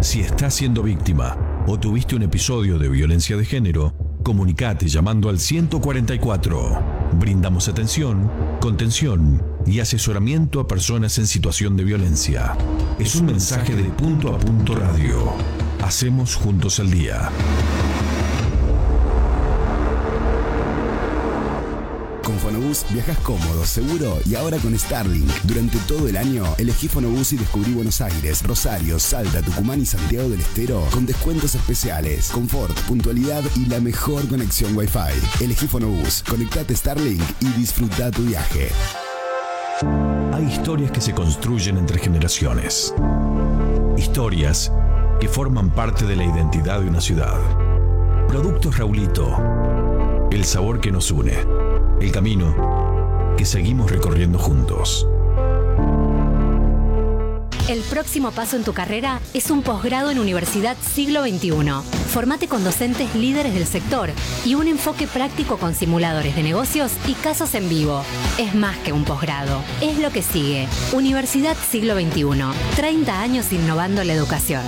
Si estás siendo víctima o tuviste un episodio de violencia de género, comunicate llamando al 144. Brindamos atención, contención y asesoramiento a personas en situación de violencia. Es un mensaje de Punto a Punto Radio. Hacemos juntos el día. Con Fonobús viajas cómodo, seguro y ahora con Starlink. Durante todo el año, elegí Fonobús y descubrí Buenos Aires, Rosario, Salta, Tucumán y Santiago del Estero con descuentos especiales, confort, puntualidad y la mejor conexión Wi-Fi. Elegí Fonobús, conectate Starlink y disfruta tu viaje. Hay historias que se construyen entre generaciones. Historias que forman parte de la identidad de una ciudad. Productos Raulito. El sabor que nos une. El camino que seguimos recorriendo juntos. El próximo paso en tu carrera es un posgrado en Universidad Siglo XXI. Formate con docentes líderes del sector y un enfoque práctico con simuladores de negocios y casos en vivo. Es más que un posgrado, es lo que sigue. Universidad Siglo XXI. 30 años innovando la educación.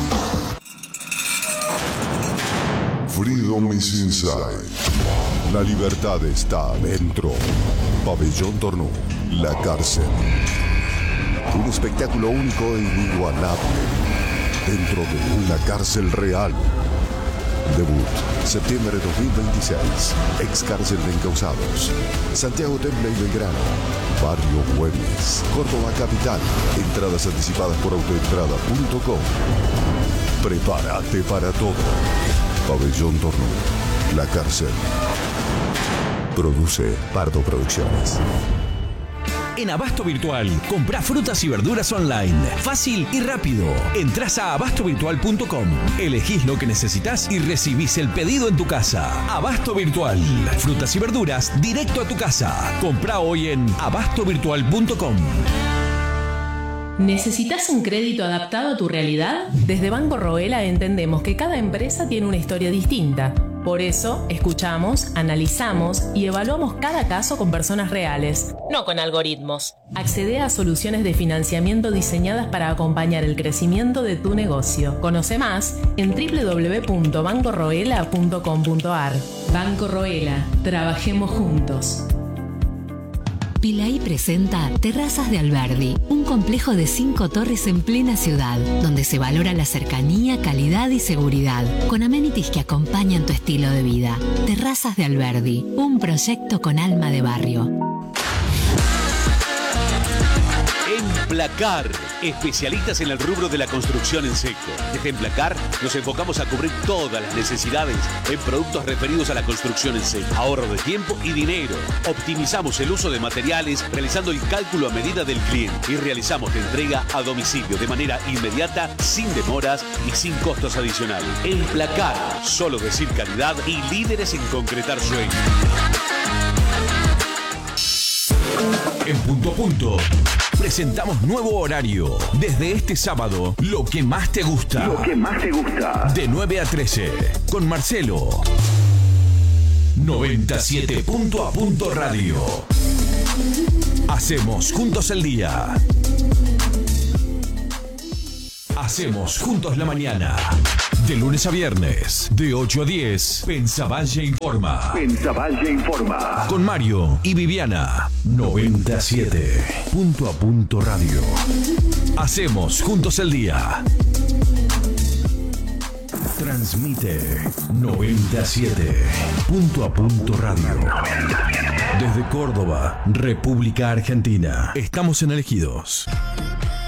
Freedom is inside. La libertad está adentro. Pabellón Tornú, la cárcel. Un espectáculo único e inigualable dentro de una cárcel real. Debut, septiembre de 2026. Ex cárcel de encausados. Santiago Temple y Belgrano. Barrio Güemes. Córdoba Capital. Entradas anticipadas por autoentrada.com. Prepárate para todo. Pabellón Tornú, la cárcel. Produce Pardo Producciones. En Abasto Virtual, comprá frutas y verduras online. Fácil y rápido. Entrás a abastovirtual.com, elegís lo que necesitas y recibís el pedido en tu casa. Abasto Virtual. Frutas y verduras directo a tu casa. Comprá hoy en abastovirtual.com. ¿Necesitas un crédito adaptado a tu realidad? Desde Banco Roela entendemos que cada empresa tiene una historia distinta. Por eso, escuchamos, analizamos y evaluamos cada caso con personas reales, no con algoritmos. Accede a soluciones de financiamiento diseñadas para acompañar el crecimiento de tu negocio. Conoce más en www.bancoroela.com.ar. Banco Roela, trabajemos juntos. Pilaí presenta Terrazas de Alberdi, un complejo de 5 torres en plena ciudad, donde se valora la cercanía, calidad y seguridad, con amenities que acompañan tu estilo de vida. Terrazas de Alberdi, un proyecto con alma de barrio. Emplacar, especialistas en el rubro de la construcción en seco. Desde Emplacar nos enfocamos a cubrir todas las necesidades en productos referidos a la construcción en seco. Ahorro de tiempo y dinero. Optimizamos el uso de materiales realizando el cálculo a medida del cliente y realizamos la entrega a domicilio de manera inmediata, sin demoras y sin costos adicionales. Emplacar, solo decir calidad y líderes en concretar sueños. En Punto a Punto presentamos nuevo horario. Desde este sábado, lo que más te gusta. Lo que más te gusta. De 9 a 13, con Marcelo. 97 Punto a Punto Radio. Hacemos juntos el día. Hacemos juntos la mañana. De lunes a viernes, de 8 a 10, Pensavalle informa. Pensavalle informa. Con Mario y Viviana. 97 Punto a Punto Radio. Hacemos juntos el día. Transmite 97 Punto a Punto Radio. Desde Córdoba, República Argentina. Estamos en Elegidos.